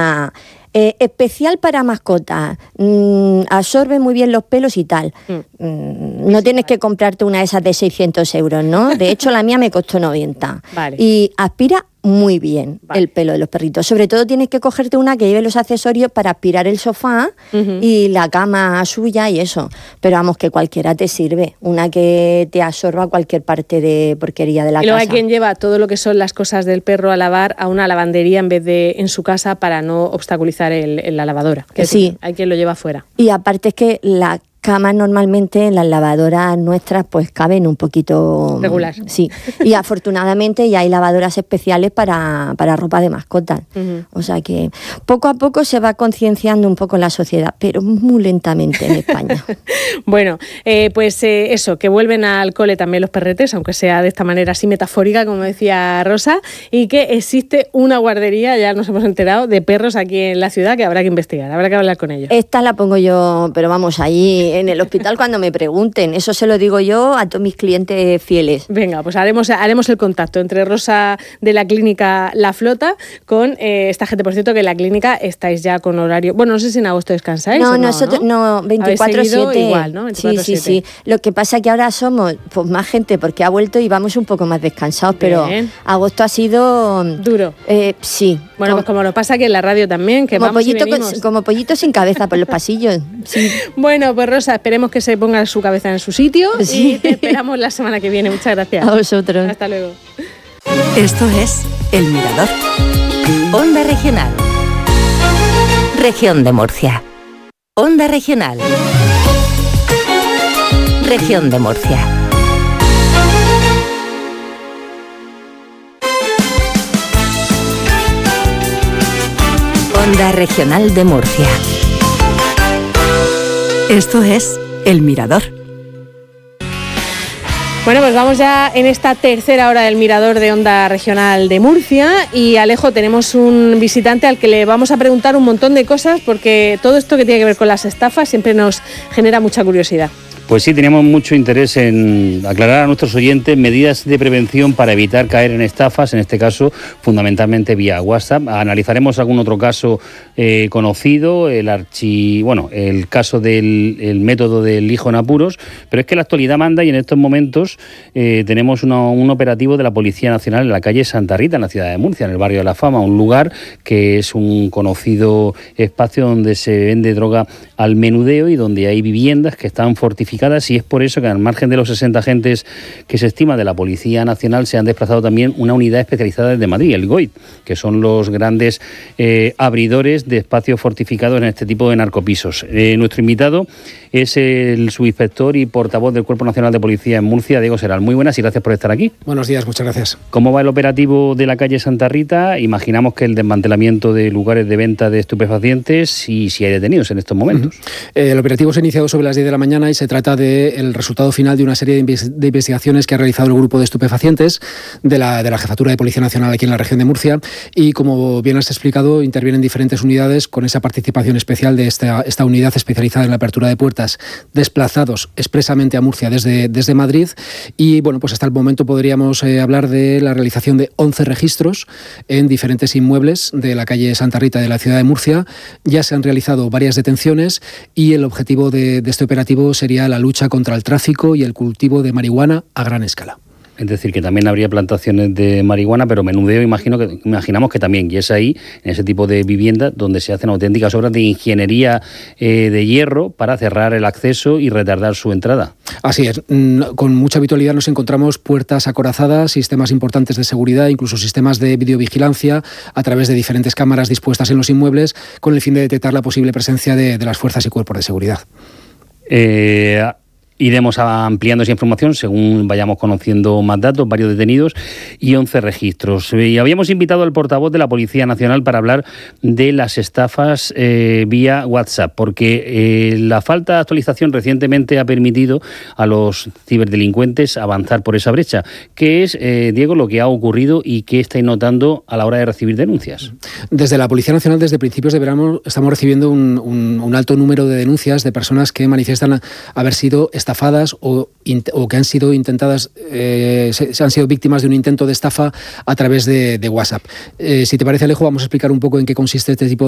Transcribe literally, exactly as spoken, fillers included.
una... Eh, especial para mascotas, mm, absorbe muy bien los pelos y tal. Mm. Mm, no sí, tienes vale. que comprarte una de esas de seiscientos euros, ¿no? De hecho, la mía me costó noventa. Vale. Y aspira muy bien vale. el pelo de los perritos. Sobre todo tienes que cogerte una que lleve los accesorios para aspirar el sofá uh-huh. y la cama suya y eso. Pero vamos, que cualquiera te sirve. Una que te absorba cualquier parte de porquería de la y luego casa. Hay quien lleva todo lo que son las cosas del perro a lavar a una lavandería en vez de en su casa para no obstaculizar el, el, la lavadora. Que sí. Hay quien lo lleva fuera. Y aparte es que la camas normalmente en las lavadoras nuestras pues caben un poquito... regular. Sí, y afortunadamente ya hay lavadoras especiales para, para ropa de mascotas. Uh-huh. O sea que poco a poco se va concienciando un poco la sociedad, pero muy lentamente en España. Bueno, eh, pues eh, eso, que vuelven al cole también los perretes, aunque sea de esta manera así metafórica, como decía Rosa, y que existe una guardería, ya nos hemos enterado, de perros aquí en la ciudad que habrá que investigar, habrá que hablar con ellos. Esta la pongo yo, pero vamos, allí en el hospital cuando me pregunten. Eso se lo digo yo a todos mis clientes fieles. Venga, pues haremos, haremos el contacto entre Rosa de la clínica La Flota con eh, esta gente. Por cierto, que en la clínica estáis ya con horario... Bueno, no sé si en agosto descansáis No, o no, nosotros no, no veinticuatro siete. Igual, ¿no? veinticuatro siete. Sí, sí, sí. Lo que pasa es que ahora somos pues más gente porque ha vuelto y vamos un poco más descansados, pero Bien. agosto ha sido... Duro. Eh, sí. Bueno, como, pues como nos pasa aquí en la radio también, que como vamos pollito y venimos. Con, como pollito sin cabeza por los pasillos. Sí. Bueno, pues Rosa, esperemos que se ponga su cabeza en su sitio sí. y te esperamos la semana que viene. Muchas gracias. A vosotros. Hasta luego. Esto es El Mirador. Onda Regional. Región de Murcia. Onda Regional. Región de Murcia. Onda Regional de Murcia. Esto es El Mirador. Bueno, pues vamos ya en esta tercera hora del Mirador de Onda Regional de Murcia y Alejo, tenemos un visitante al que le vamos a preguntar un montón de cosas porque todo esto que tiene que ver con las estafas siempre nos genera mucha curiosidad. Pues sí, teníamos mucho interés en aclarar a nuestros oyentes medidas de prevención para evitar caer en estafas, en este caso fundamentalmente vía WhatsApp. Analizaremos algún otro caso eh, conocido, el archi, bueno, el caso del el método del hijo en apuros, pero es que la actualidad manda y en estos momentos eh, tenemos una, un operativo de la Policía Nacional en la calle Santa Rita, en la ciudad de Murcia, en el barrio de La Fama, un lugar que es un conocido espacio donde se vende droga al menudeo y donde hay viviendas que están fortificadas. Y es por eso que al margen de los sesenta agentes que se estima de la Policía Nacional se han desplazado también una unidad especializada desde Madrid, el G O I T, que son los grandes eh, abridores de espacios fortificados en este tipo de narcopisos. Eh, nuestro invitado es el subinspector y portavoz del Cuerpo Nacional de Policía en Murcia, Diego Seral. Muy buenas y gracias por estar aquí. Buenos días, muchas gracias. ¿Cómo va el operativo de la calle Santa Rita? Imaginamos que el desmantelamiento de lugares de venta de estupefacientes y si hay detenidos en estos momentos. Uh-huh. El operativo se ha iniciado sobre las diez de la mañana y se trata del resultado final de una serie de, inves- de investigaciones que ha realizado el grupo de estupefacientes de la, de la Jefatura de Policía Nacional aquí en la región de Murcia y, como bien has explicado, intervienen diferentes unidades con esa participación especial de esta, esta unidad especializada en la apertura de puertas, desplazados expresamente a Murcia desde, desde Madrid y, bueno, pues hasta el momento podríamos eh, hablar de la realización de once registros en diferentes inmuebles de la calle Santa Rita de la ciudad de Murcia. Ya se han realizado varias detenciones y el objetivo de, de este operativo sería la lucha contra el tráfico y el cultivo de marihuana a gran escala. Es decir, que también habría plantaciones de marihuana, pero menudeo imagino que imaginamos que también, y es ahí, en ese tipo de viviendas, donde se hacen auténticas obras de ingeniería eh, de hierro para cerrar el acceso y retardar su entrada. Así es, con mucha habitualidad nos encontramos puertas acorazadas, sistemas importantes de seguridad, incluso sistemas de videovigilancia a través de diferentes cámaras dispuestas en los inmuebles con el fin de detectar la posible presencia de, de las fuerzas y cuerpos de seguridad. Eh... Iremos ampliando esa información según vayamos conociendo más datos, varios detenidos y once registros. Y habíamos invitado al portavoz de la Policía Nacional para hablar de las estafas eh, vía WhatsApp, porque eh, la falta de actualización recientemente ha permitido a los ciberdelincuentes avanzar por esa brecha. ¿Qué es, eh, Diego, lo que ha ocurrido y qué estáis notando a la hora de recibir denuncias? Desde la Policía Nacional, desde principios de verano, estamos recibiendo un, un, un alto número de denuncias de personas que manifiestan haber sido estafadas o, o que han sido intentadas, eh, se, se han sido víctimas de un intento de estafa a través de, de WhatsApp. Eh, si te parece, Alejo, vamos a explicar un poco en qué consiste este tipo